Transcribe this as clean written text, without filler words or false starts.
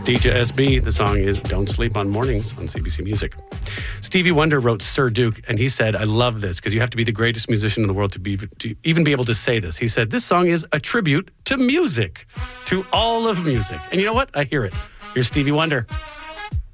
DJ SB. The song is Don't Sleep on Mornings on CBC Music. Stevie Wonder wrote Sir Duke, and he said, I love this because you have to be the greatest musician in the world to even be able to say this. He said, this song is a tribute to music, to all of music. And you know what? I hear it. Here's Stevie Wonder.